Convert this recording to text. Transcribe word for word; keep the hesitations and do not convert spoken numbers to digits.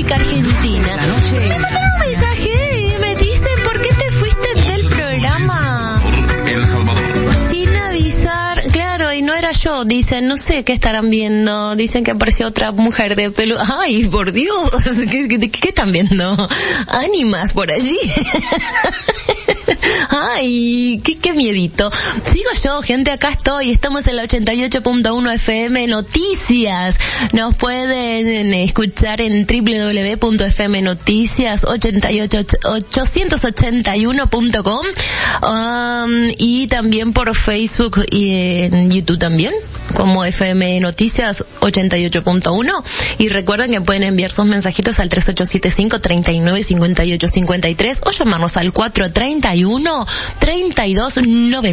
República Argentina. Me mandaron un mensaje y me dicen, ¿por qué te fuiste del programa? Sin avisar. Claro, y no era yo. Dicen, no sé qué estarán viendo. Dicen que apareció otra mujer de pelo. Ay, por Dios. ¿Qué, qué, qué están viendo? Ánimas por allí. Ay, qué, qué miedito. Sigo yo, gente, acá estoy. Estamos en la ochenta y ocho punto uno F M Noticias. Nos pueden escuchar en doble u doble u doble u punto f m noticias ochenta y ocho ochocientos ochenta y uno punto com um, y también por Facebook y en YouTube también, como F M Noticias ochenta y ocho punto uno. Y recuerden que pueden enviar sus mensajitos al tres ocho siete cinco, treinta y nueve, cincuenta y ocho cincuenta y tres o llamarnos al cuatro treinta y uno, treinta y dos noventa.